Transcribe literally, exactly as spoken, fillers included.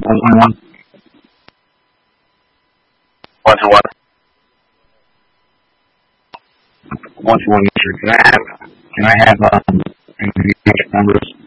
one one one. One two one. One two one. Can I have? Can I have um numbers?